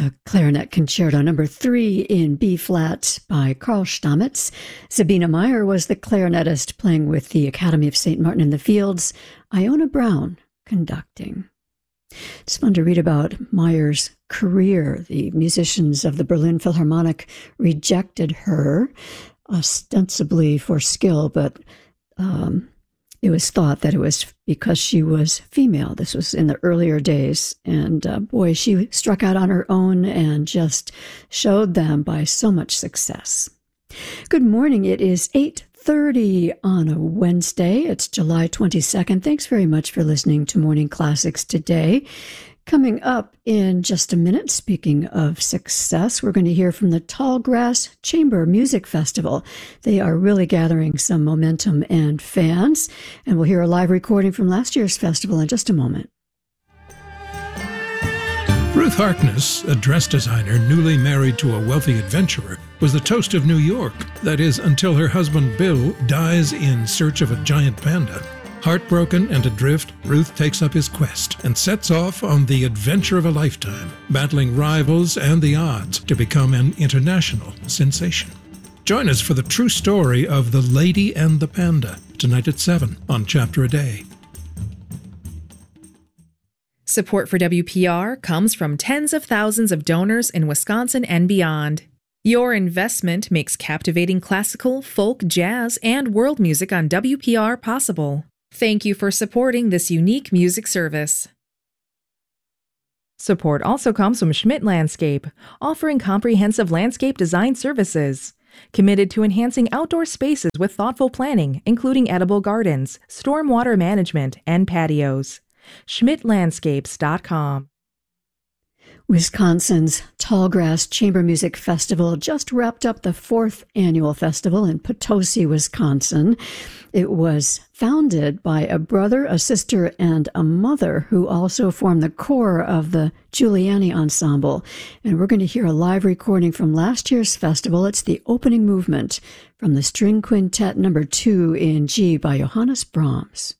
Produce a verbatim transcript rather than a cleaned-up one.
the Clarinet Concerto number three in B-flat by Karl Stamitz. Sabina Meyer was the clarinetist playing with the Academy of Saint Martin in the Fields. Iona Brown conducting. It's fun to read about Meyer's career. The musicians of the Berlin Philharmonic rejected her, ostensibly for skill, but um, it was thought that it was because she was female. This was in the earlier days. And uh, boy, she struck out on her own and just showed them by so much success. Good morning. It is eight thirty on a Wednesday. It's July twenty-second. Thanks very much for listening to Morning Classics today. Coming up in just a minute, speaking of success, we're going to hear from the Tallgrass Chamber Music Festival. They are really gathering some momentum and fans, and we'll hear a live recording from last year's festival in just a moment. Ruth Harkness, a dress designer newly married to a wealthy adventurer, was the toast of New York. That is, until her husband Bill dies in search of a giant panda. Heartbroken and adrift, Ruth takes up his quest and sets off on the adventure of a lifetime, battling rivals and the odds to become an international sensation. Join us for the true story of The Lady and the Panda, tonight at seven on Chapter a Day. Support for W P R comes from tens of thousands of donors in Wisconsin and beyond. Your investment makes captivating classical, folk, jazz, and world music on W P R possible. Thank you for supporting this unique music service. Support also comes from Schmidt Landscape, offering comprehensive landscape design services. Committed to enhancing outdoor spaces with thoughtful planning, including edible gardens, stormwater management, and patios. schmidt landscapes dot com. Wisconsin's Tallgrass Chamber Music Festival just wrapped up the fourth annual festival in Potosi, Wisconsin. It was founded by a brother, a sister, and a mother who also formed the core of the Giuliani Ensemble. And we're going to hear a live recording from last year's festival. It's the opening movement from the String Quintet number two in G by Johannes Brahms.